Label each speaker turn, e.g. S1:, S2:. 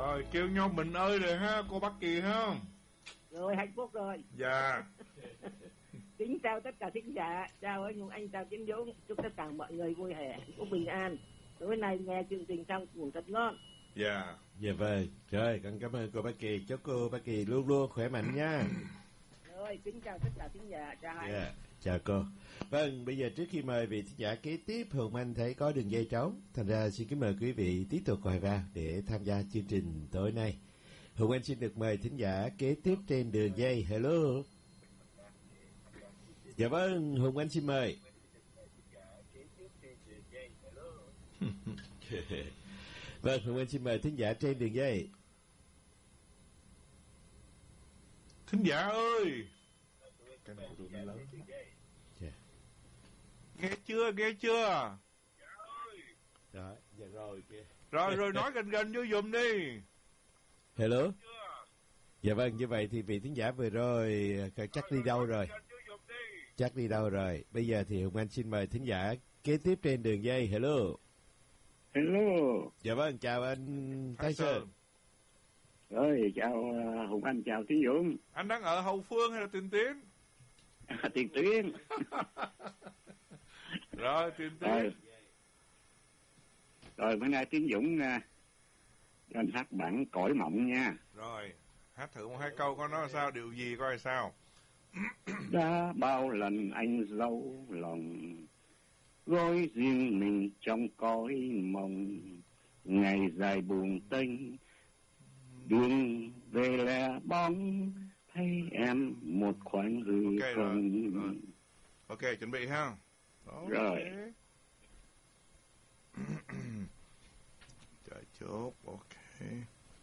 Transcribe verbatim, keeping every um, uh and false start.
S1: Rồi kêu nhau mình ơi rồi ha cô Bác Kỳ ha.
S2: Rồi hạnh phúc rồi.
S1: Dạ.
S2: Kính chào tất cả thính giả, chào anh Hùng Anh, chào Tiến Dũng, chúc tất cả mọi người vui vẻ, hạnh phúc bình an. Tối nay nghe chương trình xong ngủ thật ngon.
S1: Dạ.
S3: Dạ vâng, rồi con cảm ơn cô Bác Kỳ, chúc cô Bác Kỳ luôn luôn khỏe mạnh nha.
S2: Rồi kính chào tất cả thính giả, chào hai.
S3: Dạ, chào cô. Vâng, bây giờ trước khi mời vị thính giả kế tiếp, Hùng Anh thấy có đường dây trống, thành ra xin kính mời quý vị tiếp tục gọi vào để tham gia chương trình tối nay. Hùng Anh xin được mời thính giả kế tiếp trên đường dây. Hello. Dạ vâng, Hùng Anh xin mời. Vâng, Hùng Anh xin mời thính giả trên đường dây.
S1: Thính giả ơi. Cái này của tụi nó lớn.
S3: Yeah.
S1: Nghe chưa, nghe chưa?
S3: Đó, dạ rồi kìa.
S1: Rồi, rồi nói gần gần vô giùm đi.
S3: Hello. Dạ vâng, như vậy thì vị thính giả vừa rồi chắc đi đâu rồi? Chắc đi đâu rồi? Bây giờ thì Hùng Anh xin mời thính giả kế tiếp trên đường dây. Hello.
S4: Hello.
S3: Dạ vâng, chào anh Thái Sơn.
S4: Rồi, chào uh, Hùng Anh, chào Tiến Dũng.
S1: Anh đang ở Hậu Phương hay là Tiền Tiến?
S4: À, Tiền Tiến.
S1: Rồi, Tiền Tiến.
S4: Rồi, rồi bữa nay Tiến Dũng uh, cho anh hát bản Cõi Mộng nha.
S1: Rồi, hát thử một hai câu coi nó sao, điều gì coi sao.
S4: Đã bao lần anh dẫu lòng gói riêng mình trong cõi mộng, ngày dài buồn tênh đường về lẻ bóng, thấy em một khoảnh hư
S1: okay,
S4: không.
S1: Rồi, rồi. Ok, chuẩn bị ha. Okay.
S4: Rồi.
S1: Trời chốt, ok.